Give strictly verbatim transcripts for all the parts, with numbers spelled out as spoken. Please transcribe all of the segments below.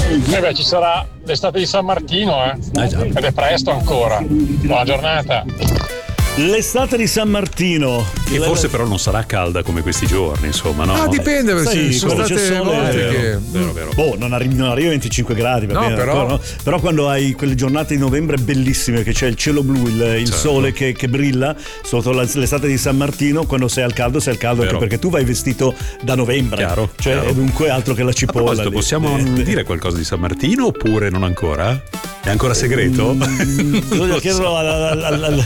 Eh beh, ci sarà l'estate di San Martino, eh? Ah, già. Ed è presto ancora. Buona giornata. L'estate di San Martino. Che forse però non sarà calda come questi giorni, insomma, no? Ah, dipende, perché Sai, ci sono quando c'è state sole, volte vero, che... vero, vero. Boh, non arrivi, non arrivi a venticinque gradi, va No, bene, però- ancora, no? Però quando hai quelle giornate di novembre bellissime, che c'è il cielo blu, il, il Certo. sole che, che brilla sotto la- l'estate di San Martino, quando sei al caldo, sei al caldo Vero. anche perché tu vai vestito da novembre. Chiaro, Cioè, chiaro. è dunque altro che la A cipolla. proposito, lì. possiamo Eh, dire qualcosa di San Martino oppure non ancora? È ancora segreto? Bisogna chiederlo al, al, al, al,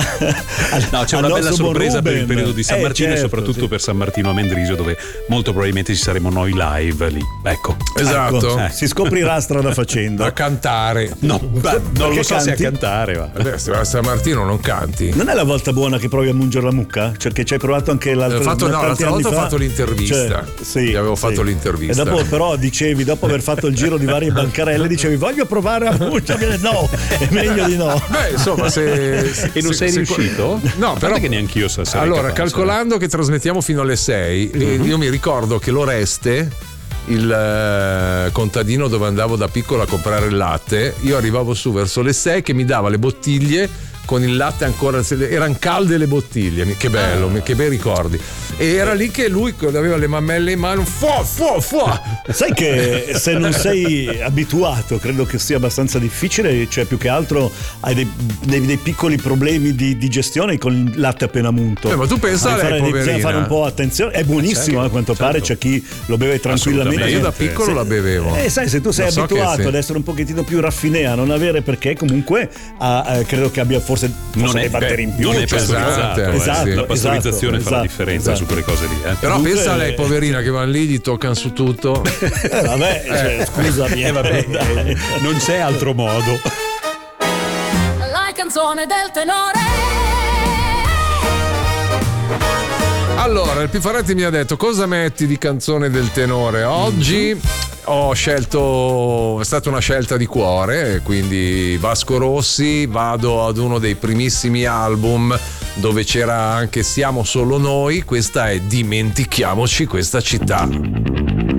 No, c'è al una bella nostro sorpresa per il Ruben. periodo di San Eh, Martino certo, e soprattutto sì. per San Martino a Mendrisio, dove molto probabilmente ci saremo noi live lì. Ecco. Esatto. Ecco, si scoprirà strada facendo. A cantare. No, beh, non Perché lo so se a canti? cantare, va. Vabbè, se vai a San Martino non canti. Non è la volta buona che provi a mungere la mucca? Cioè che ci hai provato anche l'altra Ho fatto- no, tanti l'altra anni volta ho fa? fatto l'intervista. Cioè, sì, Gli avevo fatto sì. l'intervista. E dopo però dicevi, dopo aver fatto il giro di varie bancarelle, dicevi voglio provare a mungere. No, è meglio di no. Beh, insomma, se. E non se- sei se- riuscito? No, però. Guarda che neanch'io so sarei Allora, capace. calcolando che trasmettiamo fino alle sei, eh, io mi ricordo che l'Oreste, il eh, contadino dove andavo da piccolo a comprare il latte, io arrivavo su verso le sei che mi dava le bottiglie con il latte ancora, erano calde le bottiglie, mi- che bello, mi- che bei ricordi. E era lì che lui quando aveva le mammelle in mano, fuà, fuà, fuà. Sai che se non sei abituato credo che sia abbastanza difficile, cioè più che altro hai dei, dei- dei piccoli problemi di digestione con il latte appena munto. Eh, ma tu pensa a Devi lei, fare, poverina. bisogna fare un po' attenzione, è buonissimo, certo, a quanto pare certo. c'è chi lo beve tranquillamente. Ma io da piccolo Se- la bevevo. Eh, sai, se tu sei Lo so abituato che sì. ad essere un pochettino più raffinè, a non avere perché, comunque ah, eh, credo che abbia forse, forse Non è, dei batteri in più. non è cioè, pastorizzato, esatto, eh, esatto, la pastorizzazione esatto, fa la esatto, differenza esatto. su quelle cose lì. Eh. Però Comunque- pensa a lei, poverina, che vanno lì, gli toccano su tutto. Eh, vabbè, cioè, scusami. Eh, vabbè, eh, non c'è altro modo. La canzone del tenore. Allora, il Pifaretti mi ha detto cosa metti di canzone del tenore oggi. Ho scelto, è stata una scelta di cuore, quindi Vasco Rossi, vado ad uno dei primissimi album dove c'era anche Siamo solo noi, questa è Dimentichiamoci questa città.